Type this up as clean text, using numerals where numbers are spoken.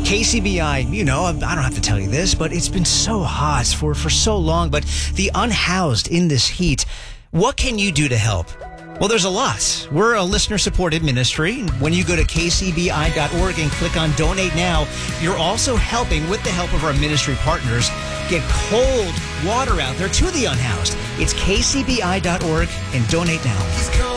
KCBI, I don't have to tell you this, but it's been so hot for so long. But the unhoused in this heat, what can you do to help? Well, there's a lot. We're a listener-supported ministry. When you go to kcbi.org and click on Donate Now, you're also helping, with the help of our ministry partners, get cold water out there to the unhoused. It's kcbi.org and donate now.